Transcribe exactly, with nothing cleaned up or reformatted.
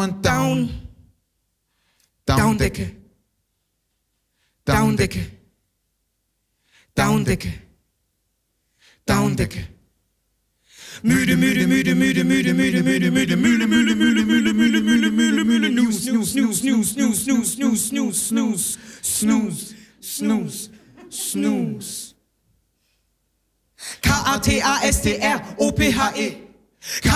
Down, down. Downdecke. Downdecke. Downdecke. Downdecke. Müde, müde, müde, müde, müde, müde, müde, müde, müde, müde, müde, müde, müde, müde, müde, müde, News, News, News, News, News, News, News, News, Snooze, Snooze, Snooze, Snooze. K A T A S T R O P H E